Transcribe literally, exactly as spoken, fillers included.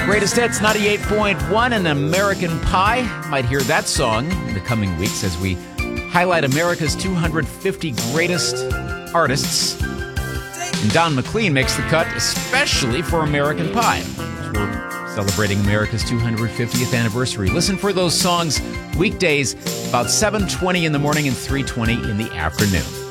Greatest Hits ninety-eight point one and American Pie. Might hear that song in the coming weeks as we highlight America's two hundred fifty greatest artists. And Don McLean makes the cut especially for American Pie. We're celebrating America's two hundred fiftieth anniversary. Listen for those songs weekdays about seven twenty in the morning and three twenty in the afternoon.